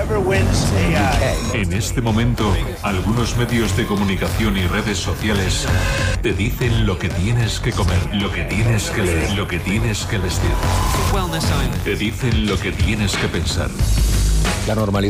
En este momento, algunos medios de comunicación y redes sociales te dicen lo que tienes que comer, lo que tienes que leer, lo que tienes que vestir. Te dicen lo que tienes que pensar. La normalidad